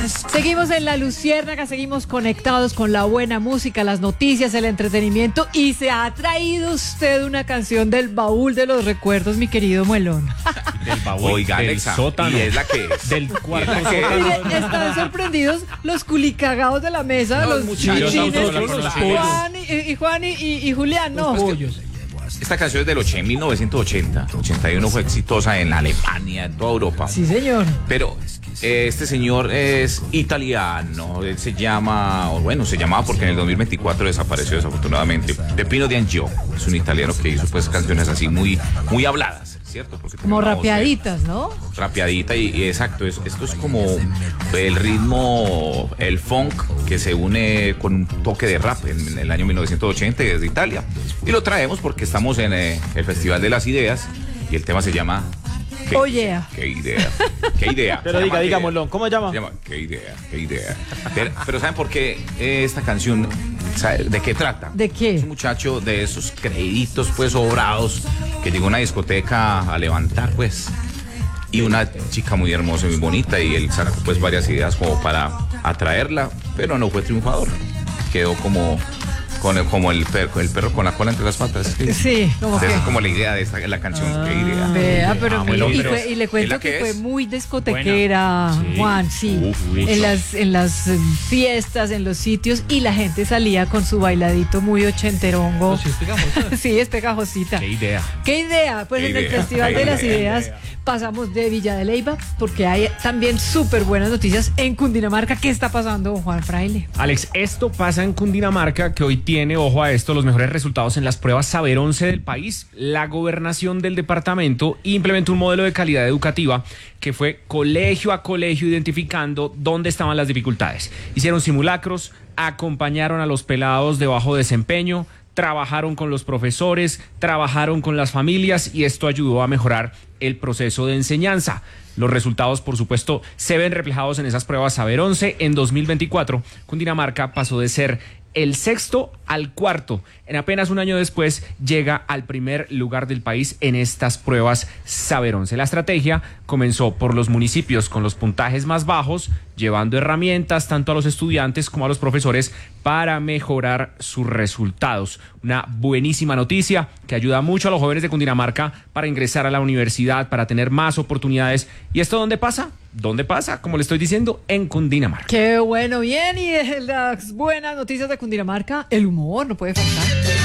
Seguimos en La Luciérnaga, seguimos conectados con la buena música, las noticias, el entretenimiento, y se ha traído usted una canción del baúl de los recuerdos, mi querido Muelón. Del baúl, oiga, del Alexa, sótano, y es la que es. del cuarto Es la que es. sótano. Mire, están sorprendidos los culicagados de la mesa, No, los muchachos, chichines, los Juan y Julián, no. Esta canción es del 1980. 81 fue exitosa en Alemania, en toda Europa. Sí, señor. Pero este señor es italiano. Él se llama, o bueno, se llamaba porque en el 2024 desapareció desafortunadamente. Peppino D'Angio. Es un italiano que hizo pues canciones así muy habladas, ¿cierto? Porque Como tiene una voz rapeaditas, ¿no? rapeadita y exacto, esto es como el ritmo, el funk que se une con un toque de rap en el año 1980 desde Italia. Y lo traemos porque estamos en el Festival de las Ideas y el tema se llama Oh, yeah. ¿Qué idea? ¿Qué idea? Pero digámoslo, ¿cómo se llama? Se llama ¿Qué idea? ¿Qué idea? Pero ¿saben por qué esta canción? ¿De qué trata? ¿De qué? Es un muchacho de esos créditos pues sobrados que llegó a una discoteca a levantar pues y una chica muy hermosa y muy bonita y él sacó pues varias ideas como para atraerla, pero no fue triunfador. Quedó como el perro con la cola entre las patas. Sí, como Esa que. es como la idea de la canción. ¿Qué idea? Vea, pero bueno, y, pero y le cuento ¿es la que fue es? muy discotequera, Juan, sí. Mucho. En las fiestas, en los sitios, y la gente salía con su bailadito muy ochenterongo. Sí, es pegajosa. Sí, es pegajosita. Qué idea. ¿Qué idea? Pues ¿Qué en el idea? Festival ¿Qué de las idea? Ideas pasamos de Villa de Leyva, porque hay también súper buenas noticias en Cundinamarca. ¿Qué está pasando, Juan Fraile? Alex, esto pasa en Cundinamarca, que hoy tiene, ojo a esto, los mejores resultados en las pruebas Saber 11 del país. La gobernación del departamento implementó un modelo de calidad educativa que fue colegio a colegio identificando dónde estaban las dificultades. Hicieron simulacros, acompañaron a los pelados de bajo desempeño, trabajaron con los profesores, trabajaron con las familias y esto ayudó a mejorar el proceso de enseñanza. Los resultados, por supuesto, se ven reflejados en esas pruebas Saber 11. En 2024, Cundinamarca pasó de ser el sexto al cuarto. En apenas un año después, llega al primer lugar del país en estas pruebas Saber 11. La estrategia comenzó por los municipios con los puntajes más bajos, llevando herramientas tanto a los estudiantes como a los profesores para mejorar sus resultados. Una buenísima noticia que ayuda mucho a los jóvenes de Cundinamarca para ingresar a la universidad, para tener más oportunidades. ¿Y esto dónde pasa? ¿Dónde pasa? Como le estoy diciendo, en Cundinamarca. Qué bueno, bien, y de las buenas noticias de Cundinamarca, el humor no puede faltar.